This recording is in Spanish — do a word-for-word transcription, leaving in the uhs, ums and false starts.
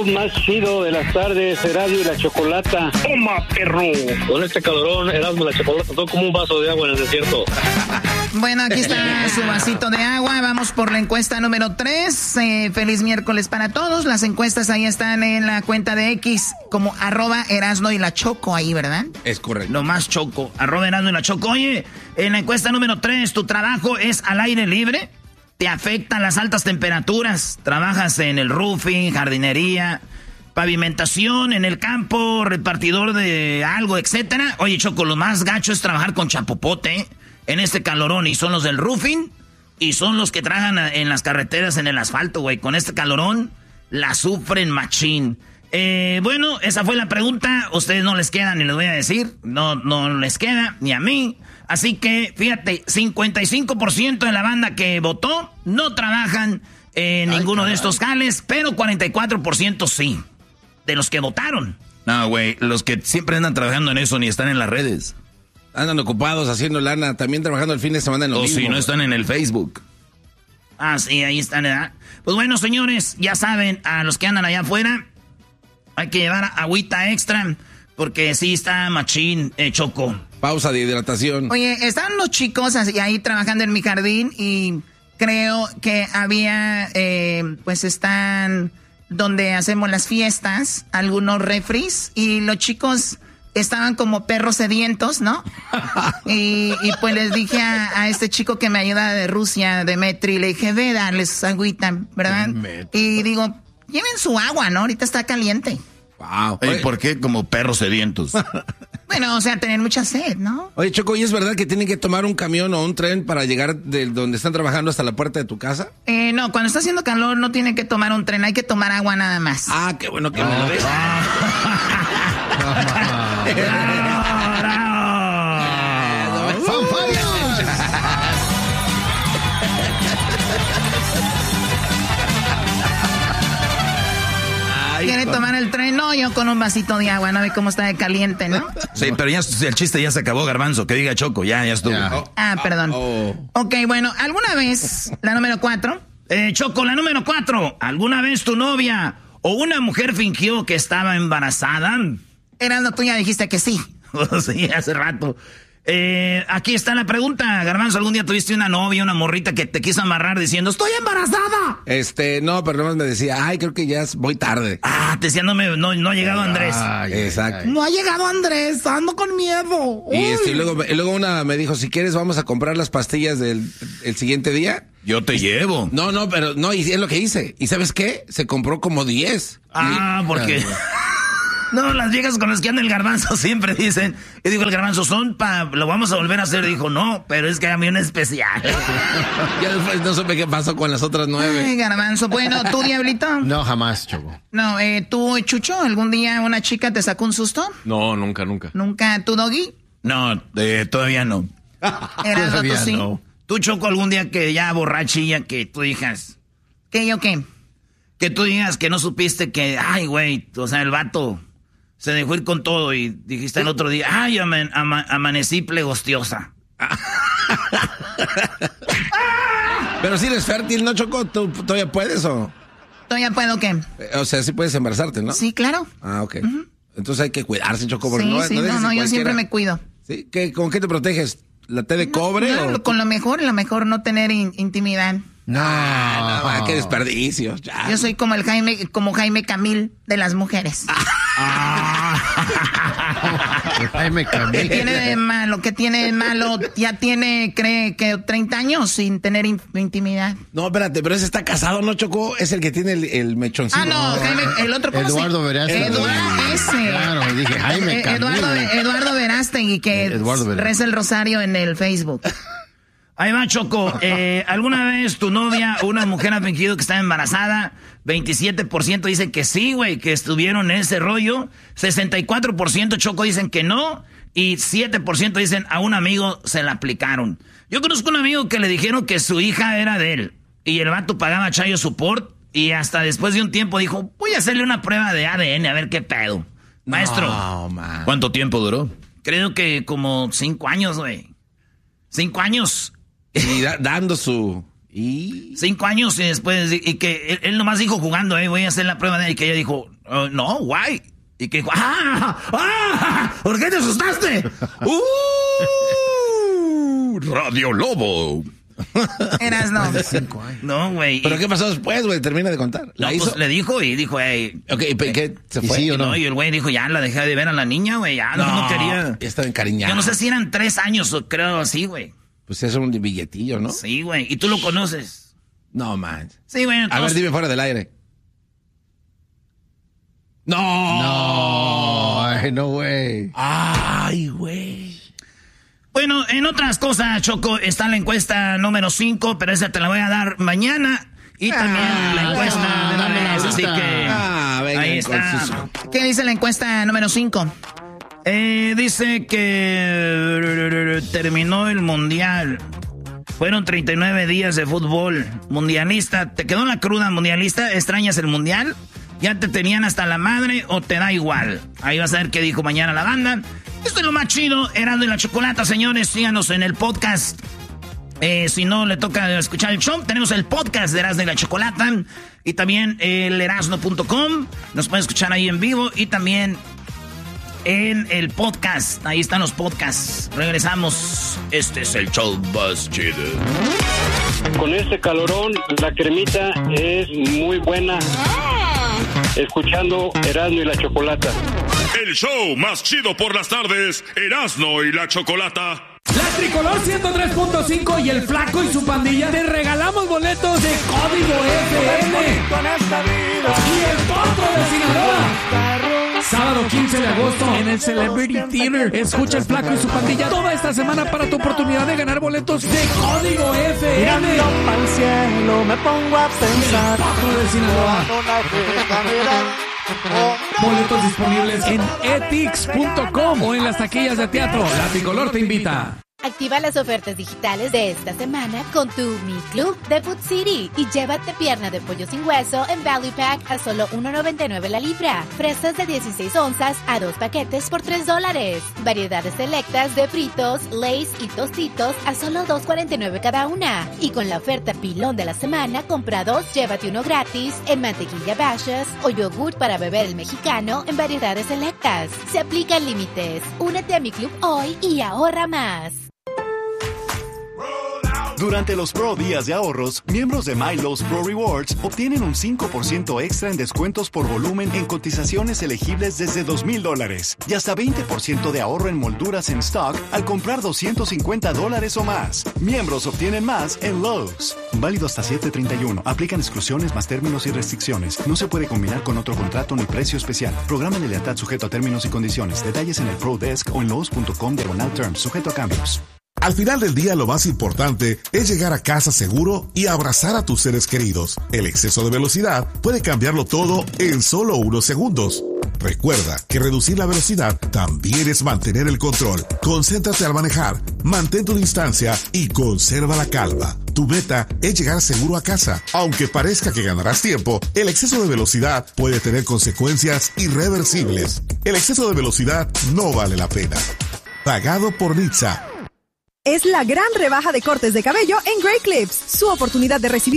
show más chido de las tardes, Erasmo y la Chocolata. ¡Toma, perro! Con este calorón, Erasmo y la Chocolata son como un vaso de agua en el desierto. Bueno, aquí está su vasito de agua. Vamos por la encuesta número tres. Eh, feliz miércoles para todos. Las encuestas ahí están en la cuenta de X como arroba Erasmo y la Choco ahí, ¿verdad? Es correcto. Lo más Choco, arroba Erasmo y la Choco. Oye, en la encuesta número tres, ¿tu trabajo es al aire libre? ¿Te afectan las altas temperaturas? ¿Trabajas en el roofing, jardinería, pavimentación, en el campo, repartidor de algo, etcétera? Oye, Choco, lo más gacho es trabajar con chapopote, ¿eh? En este calorón. Y son los del roofing y son los que trabajan en las carreteras, en el asfalto, güey. Con este calorón la sufren machín. Eh, bueno, esa fue la pregunta. Ustedes no les queda ni les voy a decir. No, no les queda, ni a mí. Así que, fíjate, cincuenta y cinco por ciento de la banda que votó no trabajan en Ay, ninguno caray. de estos jales, pero cuarenta y cuatro por ciento sí, de los que votaron. No, güey, los que siempre andan trabajando en eso ni están en las redes. Andan ocupados haciendo lana, también trabajando el fin de semana en lo oh, mismo. O si no están en el Facebook. Ah, sí, ahí están, ¿verdad? Pues bueno, señores, ya saben, a los que andan allá afuera, hay que llevar agüita extra, porque sí está machín, eh, Choco. Pausa de hidratación. Oye, estaban los chicos así, ahí trabajando en mi jardín y creo que había, eh, pues están donde hacemos las fiestas, algunos refris y los chicos estaban como perros sedientos, ¿no? y, y pues les dije a, a este chico que me ayuda de Rusia, Demetri, le dije, ve, darles agüita, ¿verdad? Demetri. Y digo, lleven su agua, ¿no? Ahorita está caliente. Wow. ¿Y por qué como perros sedientos? Bueno, o sea, tener mucha sed, ¿no? Oye, Choco, ¿y es verdad que tienen que tomar un camión o un tren para llegar de donde están trabajando hasta la puerta de tu casa? Eh, no, cuando está haciendo calor no tienen que tomar un tren, hay que tomar agua nada más. Ah, qué bueno que me lo ves. ¿Quiere tomar el tren? No, yo con un vasito de agua, no ve cómo está de caliente, ¿no? Sí, pero ya el chiste ya se acabó, Garbanzo, que diga Choco, ya, ya estuvo. Ya. Oh, ah, perdón. Oh. Ok, bueno, ¿alguna vez, la número cuatro? Eh, Choco, la número cuatro, ¿alguna vez tu novia o una mujer fingió que estaba embarazada? Erasmo, tú ya dijiste que sí. Sí, hace rato. Eh, aquí está la pregunta, Garbanzo. ¿Algún día tuviste una novia, una morrita que te quiso amarrar diciendo, estoy embarazada? Este, no, pero nomás me decía, ay, creo que ya voy tarde. Ah, te decía, no, me, no, no ha llegado Andrés. Ay, exacto. No ha llegado Andrés, ando con miedo. Y, este, y, luego, y luego una me dijo, si quieres vamos a comprar las pastillas del el siguiente día. Yo te llevo. No, no, pero no, y es lo que hice. ¿Y sabes qué? Se compró como diez. Ah, y, porque... No, las viejas con las que anda el Garbanzo siempre dicen, y digo, el Garbanzo son pa, lo vamos a volver a hacer. Dijo, no, pero es que a mí un especial. Ya después no supe qué pasó con las otras nueve. Ay, Garbanzo, bueno, ¿tú, Diablito? No, jamás, Choco. No, eh, ¿tú, Chucho, algún día una chica te sacó un susto? No, nunca, nunca. ¿Nunca? ¿Tú, Doggy? No, eh, todavía no. Erasmo, todavía tú sí. No. ¿Tú, Choco, algún día que ya borrachilla que tú digas, ¿qué yo qué? Que tú digas que no supiste que, ay, güey, o sea, el vato... Se dejó ir con todo y dijiste el otro día, ay, ama, ama, amanecí plegostiosa. Pero si eres fértil, ¿no, Choco? ¿Tú todavía puedes o...? ¿Todavía puedo qué? O sea, sí puedes embarazarte, ¿no? Sí, claro. Ah, ok. Uh-huh. Entonces hay que cuidarse, Choco. Porque sí, no, sí, no, no, no yo siempre me cuido. ¿Sí? ¿Qué, ¿Con qué te proteges? ¿La té de no, cobre? No, o... con lo mejor, lo mejor no tener in, intimidad. No, ah, no, qué desperdicio. Ya. Yo soy como el Jaime, como Jaime Camil de las mujeres. Ah. Jaime Camil. ¿Qué tiene de malo? ¿Qué tiene de malo? Ya tiene, cree que treinta años sin tener in, intimidad. No, espérate, pero ese está casado, ¿no, Choco? Es el que tiene el, el mechoncito. Ah, no, Jaime, el otro, ¿cómo Eduardo se? Verástegui. Eduardo, ese. Claro, dije Jaime Camil. Eduardo, Eduardo Verástegui, que Eduardo reza el rosario en el Facebook. Ahí va, Choco. Eh, ¿Alguna vez tu novia o una mujer ha fingido que está embarazada? veintisiete por ciento dicen que sí, güey, que estuvieron en ese rollo. sesenta y cuatro por ciento, Choco, dicen que no. Y siete por ciento dicen a un amigo se la aplicaron. Yo conozco un amigo que le dijeron que su hija era de él. Y el vato pagaba child support. Y hasta después de un tiempo dijo, voy a hacerle una prueba de A D N a ver qué pedo. Maestro. No, man. ¿Cuánto tiempo duró? Creo que como cinco años, güey. Cinco años. Y da, dando su... ¿Y? Cinco años y después... Y que él, él nomás dijo jugando, eh, voy a hacer la prueba de él. Y que ella dijo, Uh, no, guay. Y que dijo, ¡ah! ¡Ah! ¿Por qué te asustaste? ¡Uh! Radio Lobo. Eras no. No, güey. ¿Pero qué pasó después, güey? Termina de contar. ¿La no, hizo? Pues, le dijo y dijo, hey. Ok, ¿y qué? ¿Se fue? ¿Sí o no? no? Y el güey dijo, ya la dejé de ver a la niña, güey. Ya no, no, no quería. Ya estaba encariñado. Yo no sé si eran tres años o creo así, güey. Pues es un billetillo, ¿no? Sí, güey. ¿Y tú lo conoces? No, man. Sí, güey. Entonces... A ver, dime fuera del aire. No. No. Ay, no, güey. Ay, güey. Bueno, en otras cosas, Choco, está la encuesta número cinco, pero esa te la voy a dar mañana. Y también ah, la encuesta ah, de una vez, así que ah, venga, ahí está. ¿Qué dice la encuesta número cinco? Eh, dice que terminó el mundial. Fueron treinta y nueve días de fútbol mundialista. ¿Te quedó la cruda mundialista? ¿Extrañas el mundial? ¿Ya te tenían hasta la madre o te da igual? Ahí vas a ver qué dijo mañana la banda. Esto es lo más chido, Erasmo y la Chocolata, señores. Síganos en el podcast. Eh, si no le toca escuchar el show, tenemos el podcast de Erasmo y la Chocolata. Y también el erasmo punto com. Nos pueden escuchar ahí en vivo. Y también en el podcast. Ahí están los podcasts. Regresamos. Este es el show más chido. Con este calorón, la cremita es muy buena. Escuchando Erasmo y la Chocolata. El show más chido por las tardes, Erasmo y la Chocolata. La Tricolor ciento tres punto cinco y el Flaco y su pandilla te regalamos boletos de Código F M. Y el Potro de Sinaloa. Sábado quince de agosto en el Celebrity Theater. Escucha el Flaco y su pandilla toda esta semana para tu oportunidad de ganar boletos de Código F M. Mirando al cielo me pongo a pensar. El Potro de Sinaloa. Boletos disponibles en etix punto com o en las taquillas de teatro. La Tricolor te invita. Activa las ofertas digitales de esta semana con tu Mi Club de Food City y llévate pierna de pollo sin hueso en Value Pack a solo uno noventa y nueve la libra. Fresas de dieciséis onzas a dos paquetes por tres dólares. Variedades selectas de fritos, lays y tostitos a solo dos cuarenta y nueve cada una. Y con la oferta pilón de la semana, compra dos, llévate uno gratis en mantequilla Bashas o yogur para beber el mexicano en variedades selectas. Se aplican límites. Únete a Mi Club hoy y ahorra más. Durante los Pro Días de Ahorros, miembros de MyLowe's Pro Rewards obtienen un cinco por ciento extra en descuentos por volumen en cotizaciones elegibles desde dos mil dólares y hasta veinte por ciento de ahorro en molduras en stock al comprar doscientos cincuenta dólares o más. Miembros obtienen más en Lowe's. Válido hasta siete treinta y uno. Aplican exclusiones más términos y restricciones. No se puede combinar con otro contrato ni precio especial. Programa de lealtad sujeto a términos y condiciones. Detalles en el Pro Desk o en lowes punto com diagonal terms. Sujeto a cambios. Al final del día, lo más importante es llegar a casa seguro y abrazar a tus seres queridos. El exceso de velocidad puede cambiarlo todo en solo unos segundos. Recuerda que reducir la velocidad también es mantener el control. Concéntrate al manejar, mantén tu distancia y conserva la calma. Tu meta es llegar seguro a casa. Aunque parezca que ganarás tiempo, el exceso de velocidad puede tener consecuencias irreversibles. El exceso de velocidad no vale la pena. Pagado por Nizza. Es la gran rebaja de cortes de cabello en Great Clips. Su oportunidad de recibir